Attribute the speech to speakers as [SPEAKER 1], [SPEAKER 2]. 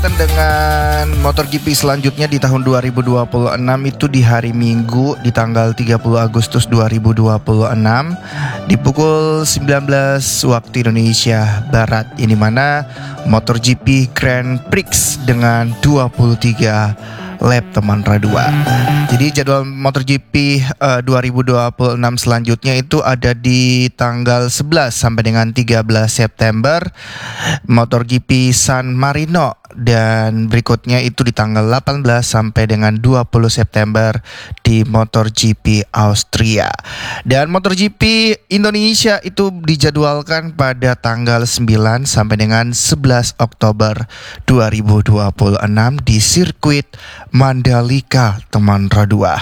[SPEAKER 1] bertepatan dengan MotoGP selanjutnya di tahun 2026 itu di hari Minggu di tanggal 30 Agustus 2026 di pukul 19 waktu Indonesia Barat, ini mana MotoGP Grand Prix dengan 23 lap teman Radua. Jadi jadwal MotoGP 2026 selanjutnya itu ada di tanggal 11 sampai dengan 13 September MotoGP San Marino, dan berikutnya itu di tanggal 18 sampai dengan 20 September di MotoGP Austria. Dan MotoGP Indonesia itu dijadwalkan pada tanggal 9 sampai dengan 11 Oktober 2026 di sirkuit Mandalika teman Radua.